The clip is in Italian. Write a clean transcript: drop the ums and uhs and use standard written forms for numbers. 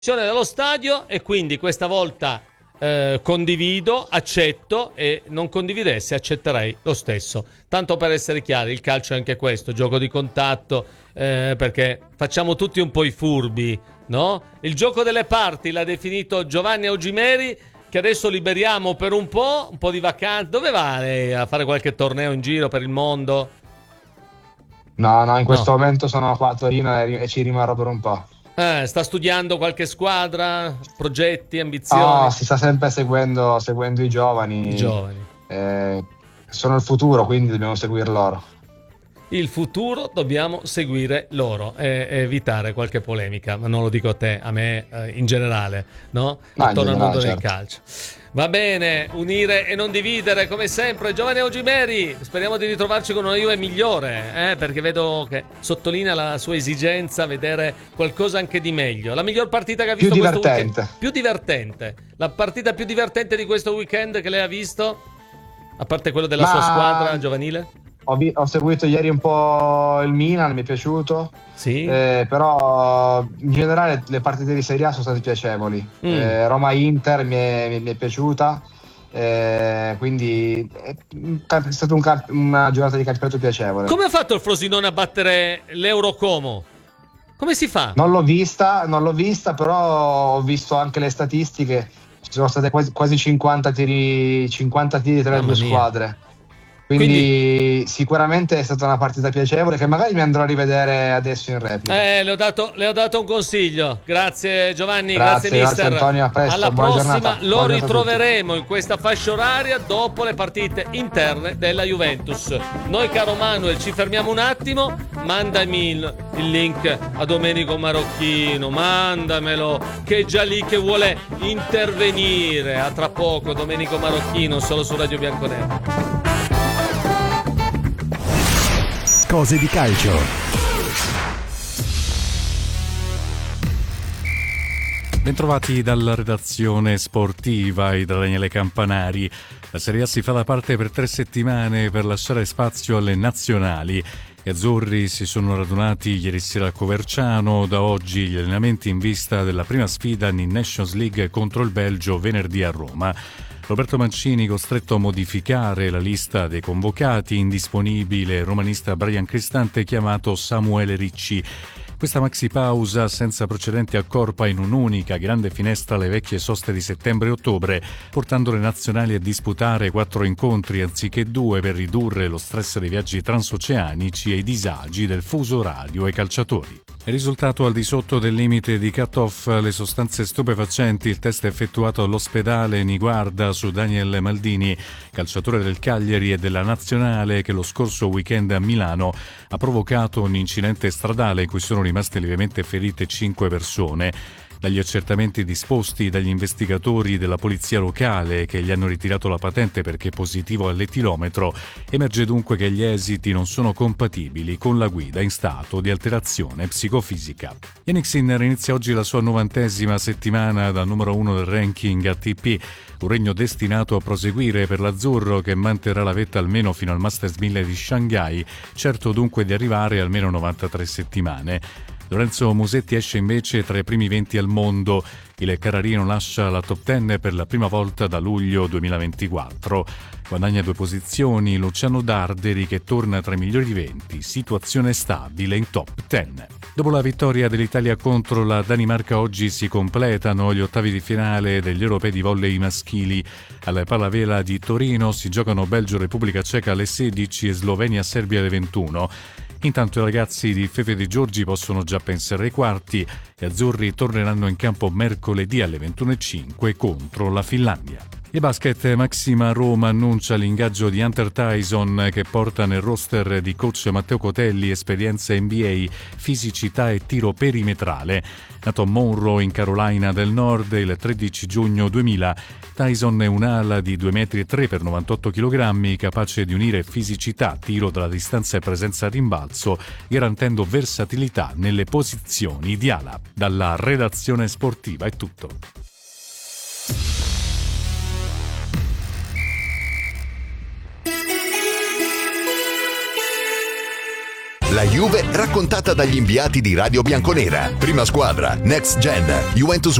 dello stadio e quindi questa volta condivido, accetto e non condividessi accetterei lo stesso. Tanto per essere chiari, il calcio è anche questo, gioco di contatto, perché facciamo tutti un po' i furbi, no? Il gioco delle parti l'ha definito Giovanni Augimeri, che adesso liberiamo per un po' di vacanza. Dove va lei a fare qualche torneo in giro per il mondo? No, in questo momento sono qua a Torino e ci rimarrò per un po'. Sta studiando qualche squadra, progetti, ambizioni? No, si sta sempre seguendo i giovani. I giovani. Sono il futuro, quindi dobbiamo seguire loro. Il futuro dobbiamo seguire loro e evitare qualche polemica, ma non lo dico a te, a me in generale, no? Attorno al mondo del calcio. Va bene, unire e non dividere come sempre. Giovanni Augimeri, speriamo di ritrovarci con una Juve migliore, perché vedo che sottolinea la sua esigenza vedere qualcosa anche di meglio. La miglior partita che ha visto questo weekend. Più divertente. La partita più divertente di questo weekend che lei ha visto? A parte quello della sua squadra giovanile? Ho seguito ieri un po' il Milan, mi è piaciuto. Sì. Però in generale le partite di Serie A sono state piacevoli. Roma-Inter mi è piaciuta. Quindi è stata una giornata di campionato piacevole. Come ha fatto il Frosinone a battere l'Eurocomo? Come si fa? Non l'ho vista, però ho visto anche le statistiche. Ci sono state quasi 50 tiri tra le due squadre. Quindi sicuramente è stata una partita piacevole che magari mi andrò a rivedere adesso in replica. Le ho dato un consiglio. Grazie Giovanni, grazie mister. Antonio, a presto. Alla buona prossima giornata. lo ritroveremo in questa fascia oraria dopo le partite interne della Juventus. Noi, caro Manuel, ci fermiamo un attimo. Mandami il link a Domenico Marocchino, mandamelo, che è già lì che vuole intervenire. A tra poco Domenico Marocchino, solo su Radio Bianconero. Cose di calcio. Bentrovati dalla redazione sportiva e da Daniele Campanari. La Serie A si fa da parte per 3 settimane per lasciare spazio alle nazionali. Gli azzurri si sono radunati ieri sera a Coverciano, da oggi gli allenamenti in vista della prima sfida in Nations League contro il Belgio venerdì a Roma. Roberto Mancini costretto a modificare la lista dei convocati, indisponibile romanista Brian Cristante chiamato Samuele Ricci. Questa maxi pausa senza precedenti accorpa in un'unica grande finestra alle vecchie soste di settembre e ottobre, portando le nazionali a disputare 4 incontri anziché 2 per ridurre lo stress dei viaggi transoceanici e i disagi del fuso orario ai calciatori. Il risultato al di sotto del limite di cut-off le sostanze stupefacenti. Il test effettuato all'ospedale Niguarda su Daniel Maldini, calciatore del Cagliari e della Nazionale, che lo scorso weekend a Milano ha provocato un incidente stradale in cui sono rimaste lievemente ferite 5 persone. Dagli accertamenti disposti dagli investigatori della polizia locale, che gli hanno ritirato la patente perché positivo all'etilometro, emerge dunque che gli esiti non sono compatibili con la guida in stato di alterazione psicofisica. Jannik Sinner inizia oggi la sua 90ª settimana da numero 1 del ranking ATP, un regno destinato a proseguire per l'azzurro, che manterrà la vetta almeno fino al Masters 1000 di Shanghai, certo dunque di arrivare almeno 93 settimane. Lorenzo Musetti esce invece tra i primi 20 al mondo. Il Carrarino lascia la top 10 per la prima volta da luglio 2024. Guadagna 2 posizioni Luciano Darderi, che torna tra i migliori 20, situazione stabile in top 10. Dopo la vittoria dell'Italia contro la Danimarca, oggi si completano gli ottavi di finale degli europei di volley maschili. Alla pallavela di Torino si giocano Belgio-Repubblica Ceca alle 16 e Slovenia-Serbia alle 21. Intanto i ragazzi di Fefe De Giorgi possono già pensare ai quarti. Gli azzurri torneranno in campo mercoledì alle 21:05 contro la Finlandia. Il basket, Maxima Roma annuncia l'ingaggio di Hunter Tyson, che porta nel roster di coach Matteo Cotelli esperienza NBA, fisicità e tiro perimetrale. Nato a Monroe in Carolina del Nord il 13 giugno 2000, Tyson è un'ala di 2,3 metri per 98 kg, capace di unire fisicità, tiro dalla distanza e presenza a rimbalzo, garantendo versatilità nelle posizioni di ala. Dalla redazione sportiva è tutto. La Juve raccontata dagli inviati di Radio Bianconera. Prima squadra, Next Gen, Juventus